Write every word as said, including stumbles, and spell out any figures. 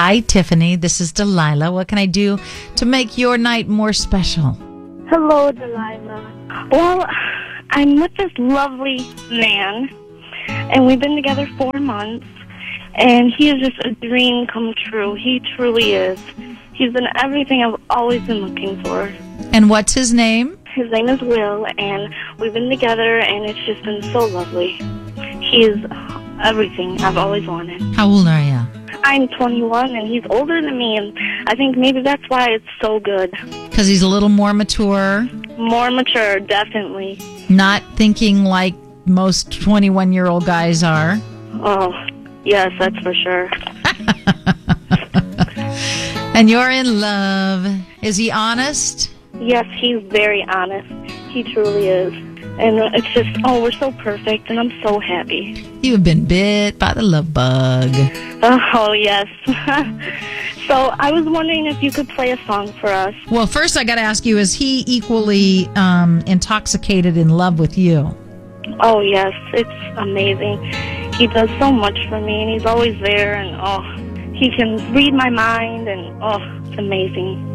Hi, Tiffany. This is Delilah. What can I do to make your night more special? Hello, Delilah. Well, I'm with this lovely man, and we've been together four months, and he is just a dream come true. He truly is. He's been everything I've always been looking for. And what's his name? His name is Will, and we've been together, and it's just been so lovely. He is everything I've always wanted. How old are you? I'm twenty-one, and he's older than me, and I think maybe that's why it's so good. Because he's a little more mature. More mature, definitely. Not thinking like most twenty-one-year-old guys are. Oh, yes, that's for sure. And you're in love. Is he honest? Yes, he's very honest. He truly is. And it's just, oh, we're so perfect, and I'm so happy. You've been bit by the love bug. Oh, yes. So I was wondering if you could play a song for us. Well, first I got to ask you, is he equally um, intoxicated in love with you? Oh, yes. It's amazing. He does so much for me, and he's always there, and, oh, he can read my mind, and, oh, it's amazing.